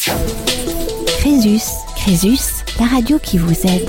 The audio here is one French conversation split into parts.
Crésus, la radio qui vous aide.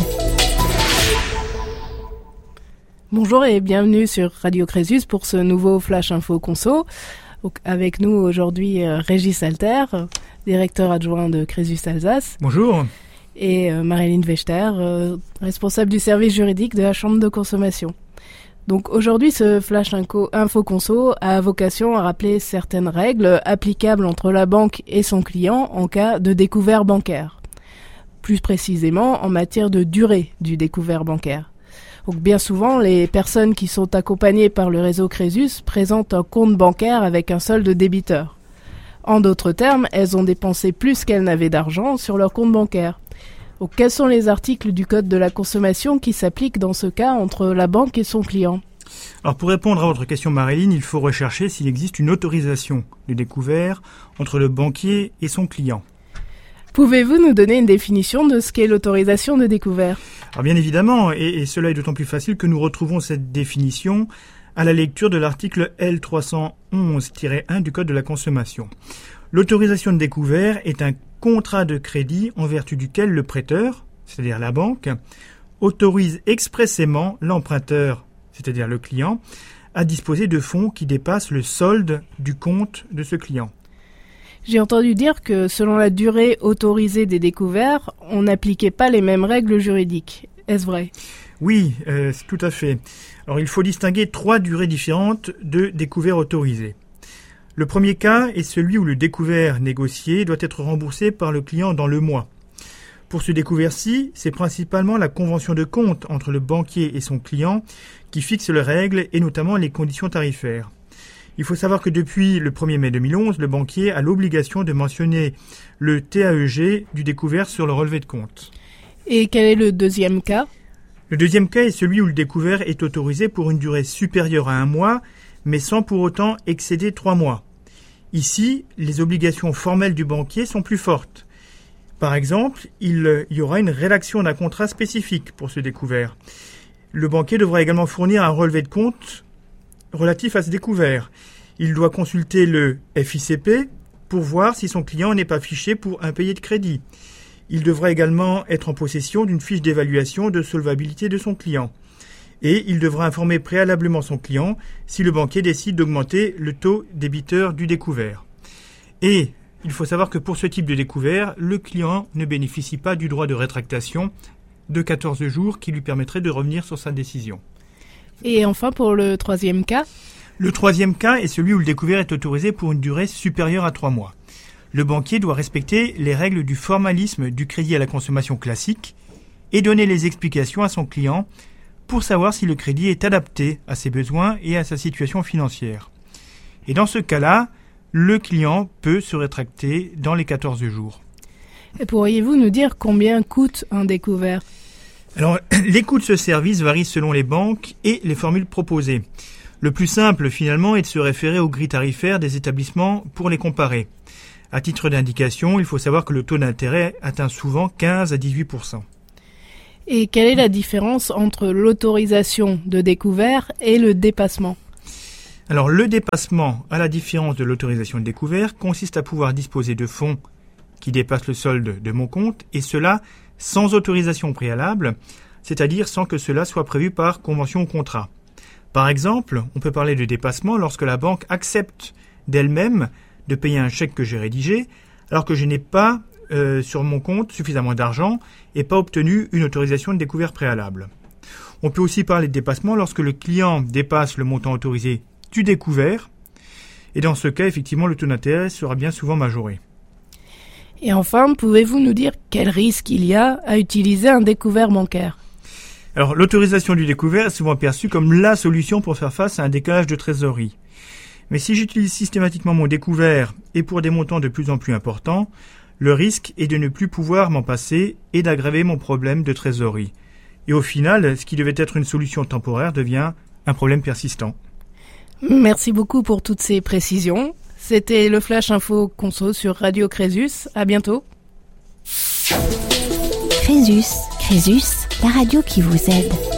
Bonjour et bienvenue sur Radio Crésus pour ce nouveau Flash Info Conso. Donc, avec nous aujourd'hui Régis Alter, directeur adjoint de Crésus Alsace. Bonjour. Et Marilyn Vechter, responsable du service juridique de la Chambre de consommation. Donc aujourd'hui, ce Flash Info Conso a vocation à rappeler certaines règles applicables entre la banque et son client en cas de découvert bancaire. Plus précisément en matière de durée du découvert bancaire. Donc bien souvent, les personnes qui sont accompagnées par le réseau Crésus présentent un compte bancaire avec un solde débiteur. En d'autres termes, elles ont dépensé plus qu'elles n'avaient d'argent sur leur compte bancaire. Donc, quels sont les articles du Code de la consommation qui s'appliquent dans ce cas entre la banque et son client ? Alors pour répondre à votre question Marilyn, il faut rechercher s'il existe une autorisation de découvert entre le banquier et son client. Pouvez-vous nous donner une définition de ce qu'est l'autorisation de découvert ? Alors bien évidemment, et cela est d'autant plus facile que nous retrouvons cette définition à la lecture de l'article L311-1 du Code de la consommation. L'autorisation de découvert est un contrat de crédit en vertu duquel le prêteur, c'est-à-dire la banque, autorise expressément l'emprunteur, c'est-à-dire le client, à disposer de fonds qui dépassent le solde du compte de ce client. J'ai entendu dire que selon la durée autorisée des découverts, on n'appliquait pas les mêmes règles juridiques. Est-ce vrai ? Oui, c'est tout à fait. Alors il faut distinguer 3 durées différentes de découvert autorisé. Le premier cas est celui où le découvert négocié doit être remboursé par le client dans le mois. Pour ce découvert-ci, c'est principalement la convention de compte entre le banquier et son client qui fixe les règles et notamment les conditions tarifaires. Il faut savoir que depuis le 1er mai 2011, le banquier a l'obligation de mentionner le TAEG du découvert sur le relevé de compte. Et quel est le deuxième cas ? Le deuxième cas est celui où le découvert est autorisé pour une durée supérieure à 1 mois, mais sans pour autant excéder 3 mois. Ici, les obligations formelles du banquier sont plus fortes. Par exemple, il y aura une rédaction d'un contrat spécifique pour ce découvert. Le banquier devra également fournir un relevé de compte relatif à ce découvert. Il doit consulter le FICP pour voir si son client n'est pas fiché pour impayé de crédit. Il devra également être en possession d'une fiche d'évaluation de solvabilité de son client. Et il devra informer préalablement son client si le banquier décide d'augmenter le taux débiteur du découvert. Et il faut savoir que pour ce type de découvert, le client ne bénéficie pas du droit de rétractation de 14 jours qui lui permettrait de revenir sur sa décision. Et enfin, pour le troisième cas ? Le troisième cas est celui où le découvert est autorisé pour une durée supérieure à 3 mois. Le banquier doit respecter les règles du formalisme du crédit à la consommation classique et donner les explications à son client pour savoir si le crédit est adapté à ses besoins et à sa situation financière. Et dans ce cas-là, le client peut se rétracter dans les 14 jours. Et pourriez-vous nous dire combien coûte un découvert ? Alors, les coûts de ce service varient selon les banques et les formules proposées. Le plus simple, finalement, est de se référer aux grilles tarifaires des établissements pour les comparer. À titre d'indication, il faut savoir que le taux d'intérêt atteint souvent 15 à 18%. Et quelle est la différence entre l'autorisation de découvert et le dépassement ? Alors, le dépassement, à la différence de l'autorisation de découvert, consiste à pouvoir disposer de fonds qui dépassent le solde de mon compte, et cela sans autorisation préalable, c'est-à-dire sans que cela soit prévu par convention ou contrat. Par exemple, on peut parler de dépassement lorsque la banque accepte d'elle-même de payer un chèque que j'ai rédigé, alors que je n'ai pas sur mon compte suffisamment d'argent et pas obtenu une autorisation de découvert préalable. On peut aussi parler de dépassement lorsque le client dépasse le montant autorisé du découvert, et dans ce cas, effectivement, le taux d'intérêt sera bien souvent majoré. Et enfin, pouvez-vous nous dire quel risque il y a à utiliser un découvert bancaire ? Alors, l'autorisation du découvert est souvent perçue comme la solution pour faire face à un décalage de trésorerie. Mais si j'utilise systématiquement mon découvert et pour des montants de plus en plus importants, le risque est de ne plus pouvoir m'en passer et d'aggraver mon problème de trésorerie. Et au final, ce qui devait être une solution temporaire devient un problème persistant. Merci beaucoup pour toutes ces précisions. C'était le Flash Info Conso sur Radio Crésus. À bientôt. Crésus, la radio qui vous aide.